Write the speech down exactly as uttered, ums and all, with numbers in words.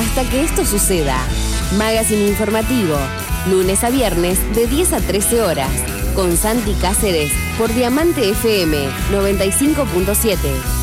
hasta que esto suceda. Magazine informativo, lunes a viernes de diez a trece horas, con Santi Cáceres por Diamante F M noventa y cinco punto siete.